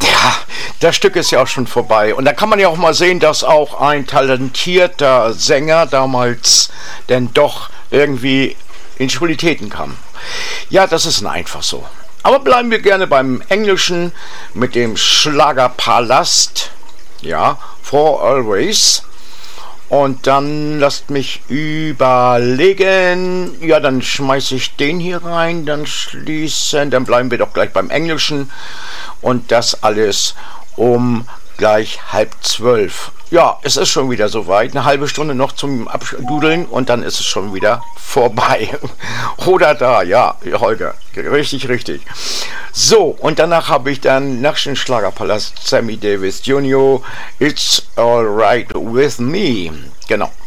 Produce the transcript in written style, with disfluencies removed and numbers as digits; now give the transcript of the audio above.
Ja, das Stück ist ja auch schon vorbei. Und da kann man ja auch mal sehen, dass auch ein talentierter Sänger damals denn doch irgendwie in Schwulitäten kam. Ja, das ist einfach so. Aber bleiben wir gerne beim Englischen mit dem Schlagerpalast. Ja, For Always. Und dann lasst mich überlegen. Ja, dann schmeiße ich den hier rein, dann schließen. Dann bleiben wir doch gleich beim Englischen. Und das alles um gleich 11:30. Ja, es ist schon wieder soweit. Eine halbe Stunde noch zum Abdudeln und dann ist es schon wieder vorbei. Oder da, ja, Holger. Richtig, richtig. So, und danach habe ich dann nach dem Schlagerpalast Sammy Davis Jr. It's Alright With Me. Genau.